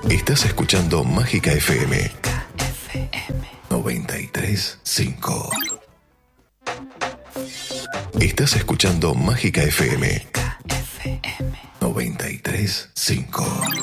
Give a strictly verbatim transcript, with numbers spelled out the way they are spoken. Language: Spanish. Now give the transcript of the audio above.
Estás escuchando Mágica F M noventa y tres punto cinco. Estás escuchando Mágica F M noventa y tres punto cinco.